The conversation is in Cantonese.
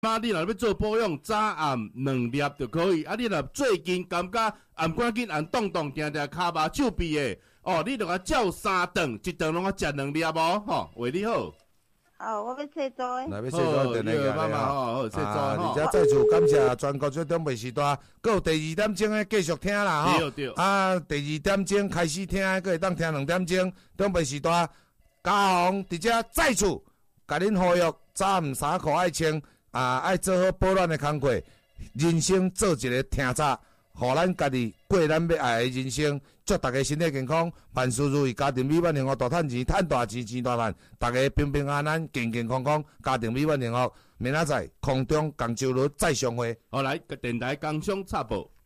妈，你若要做保养，早暗2粒就可以。啊，你若最近感觉暗赶紧暗动动，定定骹麻手臂的，哦，你著甲照3顿，一顿拢啊食2粒无？吼，为你好。 哦，我要洗澡诶。 来要洗澡电话妈妈好，洗澡吼。 而且再次感谢全国最中卫时代，搁有第2点钟的继续听啦吼。 对。 啊，第2点钟开始听，搁会当听2点钟，中卫时代嘉宏伫遮再次甲恁呼吁，早暗衫裤爱穿。爱做好保暖的工作，人生做一个听早，互咱家己过咱要爱的人生。祝大家身体健康，万事如意，家庭美满幸福，大赚钱，赚大钱，钱大赚。大家平平安安，健健康康，家庭美满幸福。明仔载空中广州路再相会。 好，来电台工商插播。